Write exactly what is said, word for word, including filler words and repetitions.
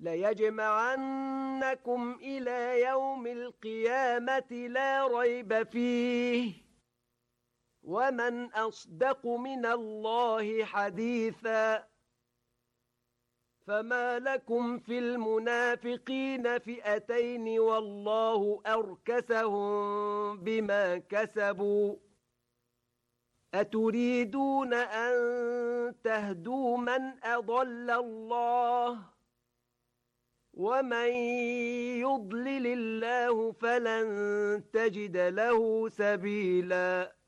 ليجمعنكم إلى يوم القيامة لا ريب فيه ومن أصدق من الله حديثا فما لكم في المنافقين فئتين والله أركسهم بما كسبوا أتريدون أن تهدوا من أضل الله ومن يضلل الله فلن تجد له سبيلا